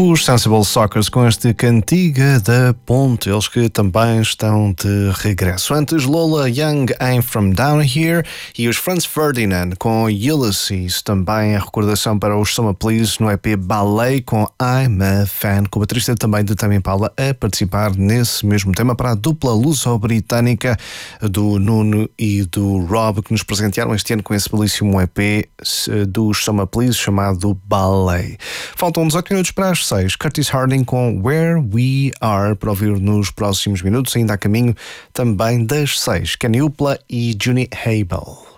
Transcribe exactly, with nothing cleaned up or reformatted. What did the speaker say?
Os Sensible Sockers com este Cantiga da Ponte, eles que também estão de regresso. Antes, Lola Young, I'm From Down Here, e os Franz Ferdinand com Ulysses, também a recordação para os Summer Please no E P Ballet com I'm a Fan, com o baterista também de Tame Impala a participar nesse mesmo tema para a dupla luso-britânica do Nuno e do Rob, que nos presentearam este ano com esse belíssimo E P dos Summer Please chamado Ballet. Faltam dezoito minutos para as seis. Curtis Harding com Where We Are para ouvir nos próximos minutos, ainda a caminho também das seis. Kenny Upla e Juni Abel.